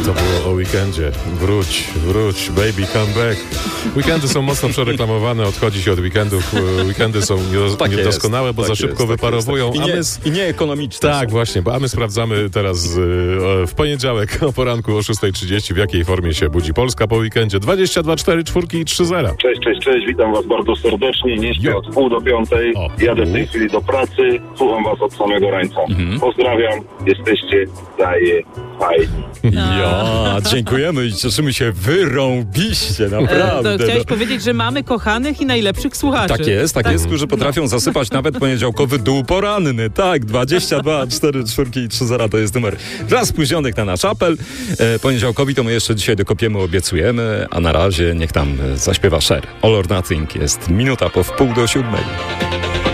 To było o weekendzie. Wróć, baby, come back. Weekendy są mocno przereklamowane, odchodzi się od weekendów. Weekendy są niedoskonałe, bo za szybko wyparowują. I nieekonomiczne. Tak, właśnie, a my sprawdzamy teraz w poniedziałek o poranku o 6:30, w jakiej formie się budzi Polska po weekendzie. 22, 4, 4 i 3-0. Cześć, witam was bardzo serdecznie. Nie śpię od 4:30. Jadę w tej chwili do pracy, słucham was od samego rańca. Pozdrawiam, jesteście fajni. Ja, dziękujemy i cieszymy się wyrąbiście, naprawdę. To chciałeś powiedzieć, że mamy kochanych i najlepszych słuchaczy. Tak jest, którzy potrafią zasypać nawet poniedziałkowy dół poranny. Tak, 22, 4, 4 i 3-0 to jest numer dla spóźnionych na nasz apel. Poniedziałkowi to my jeszcze dzisiaj dokopiemy, obiecujemy, a na razie niech tam zaśpiewa Cher. All or Nothing jest minuta po 6:30.